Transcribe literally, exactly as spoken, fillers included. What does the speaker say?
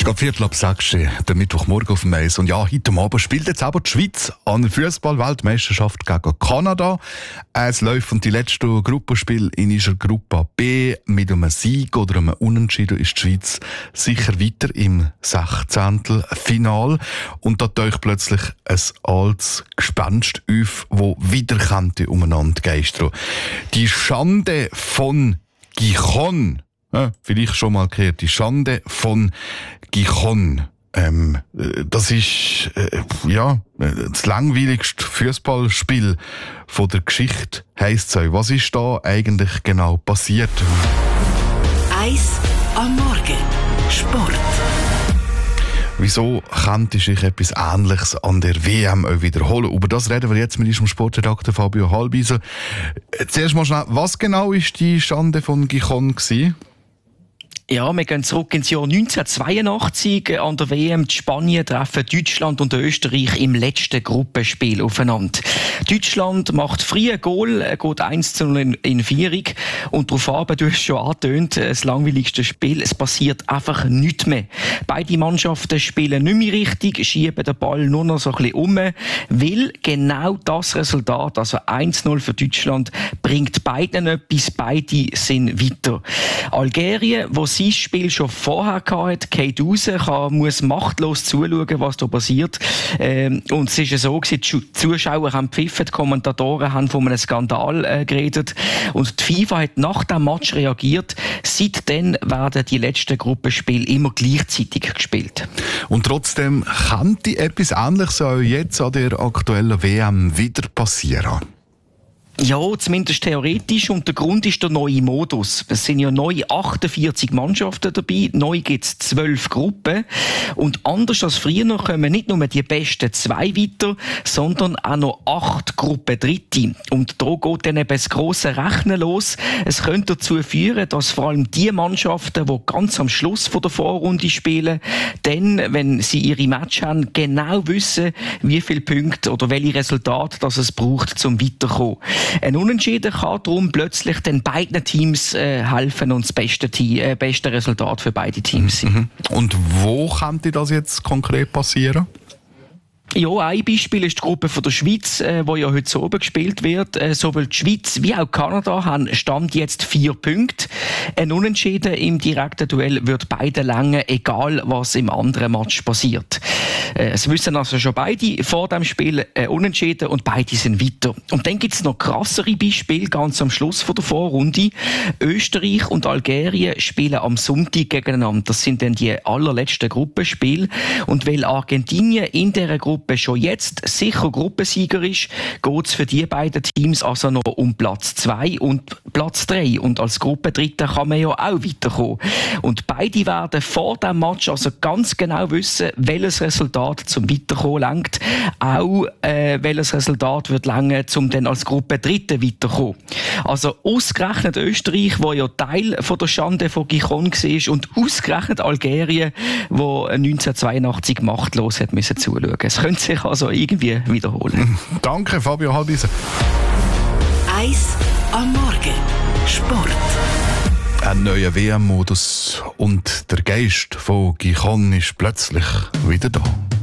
Gerade Viertel ab sechs, der Mittwochmorgen auf dem Eis. Und ja, heute Abend spielt jetzt aber die Schweiz an der Fußball-Weltmeisterschaft gegen Kanada. Es läuft die letzte Gruppenspiel in ihrer Gruppe B. Mit einem Sieg oder einem Unentschieden ist die Schweiz sicher weiter im Sechzehntelfinal. Und da taucht plötzlich ein altes Gespenst auf, das wieder könnte umeinander geistern. Die Schande von Gijon. Ja, vielleicht schon mal gehört. Die Schande von Gijon. Ähm, das ist äh, ja das langweiligste Fußballspiel von der Geschichte, heisst es. Was ist da eigentlich genau passiert? Eis am Morgen. Sport. Wieso könnte sich etwas Ähnliches an der W M auch wiederholen? Über das reden wir jetzt mit unserem Sportredakteur Fabio Halbwieser. Zuerst mal schnell, was genau war die Schande von Gijon gewesen? Ja, wir gehen zurück ins Jahr neunzehnhundertzweiundachtzig. An der W M in Spanien treffen Deutschland und Österreich im letzten Gruppenspiel aufeinander. Deutschland macht früh ein Goal, geht eins zu null in, in Führung. Und darauf du hast schon angetönt, das langweiligste Spiel. Es passiert einfach nichts mehr. Beide Mannschaften spielen nicht mehr richtig, schieben den Ball nur noch so ein bisschen um, weil genau das Resultat, also eins zu null für Deutschland, bringt beiden etwas. Beide sind weiter. Algerien, wo sein Spiel schon vorher hatte, geht raus, kann, muss machtlos zuschauen, was da passiert. Ähm, und es ist ja so gewesen, die Zuschauer haben pfiffen, die Kommentatoren haben von einem Skandal äh, geredet. Und die FIFA hat nach dem Match reagiert. Seitdem werden die letzten Gruppenspiele immer gleichzeitig gespielt. Und trotzdem könnte etwas Ähnliches auch jetzt an der aktuellen W M wieder passieren. Ja, zumindest theoretisch. Und der Grund ist der neue Modus. Es sind ja neu achtundvierzig Mannschaften dabei. Neu gibt es zwölf Gruppen. Und anders als früher kommen nicht nur die besten zwei weiter, sondern auch noch acht Gruppen Dritte. Und da geht dann eben das grosse Rechnen los. Es könnte dazu führen, dass vor allem die Mannschaften, die ganz am Schluss von der Vorrunde spielen, dann, wenn sie ihre Match haben, genau wissen, wie viele Punkte oder welche Resultate das es braucht, um weiterzukommen. Ein Unentschieden kann darum plötzlich den beiden Teams äh, helfen und das beste, Team, äh, beste Resultat für beide Teams sein. Mhm. Und wo könnte das jetzt konkret passieren? Ja, ein Beispiel ist die Gruppe von der Schweiz, äh, wo ja heute oben gespielt wird. Äh, sowohl die Schweiz wie auch Kanada haben Stand jetzt vier Punkte. Ein Unentschieden im direkten Duell wird beide länger, egal was im anderen Match passiert. Äh, es wissen also schon beide vor dem Spiel äh, Unentschieden und beide sind weiter. Und dann gibt's noch krassere Beispiele ganz am Schluss von der Vorrunde. Österreich und Algerien spielen am Sonntag gegeneinander. Das sind dann die allerletzten Gruppenspiele. Und weil Argentinien in dieser Gruppe schon jetzt sicher Gruppensieger ist, geht es für die beiden Teams also noch um Platz zwei und Platz drei. Und als Gruppendritter kann man ja auch weiterkommen. Und beide werden vor dem Match also ganz genau wissen, welches Resultat zum Weiterkommen lenkt. Auch äh, welches Resultat wird lange, um dann als Gruppendritter weiterkommen. Also ausgerechnet Österreich, wo ja Teil von der Schande von Gijon war, und ausgerechnet Algerien, wo neunzehnhundertzweiundachtzig machtlos hat müssen zuschauen. Es könnte sich also irgendwie wiederholen. Danke, Fabio Halbwieser. Eis am Morgen. Sport. Ein neuer W M-Modus und der Geist von Gijon ist plötzlich wieder da.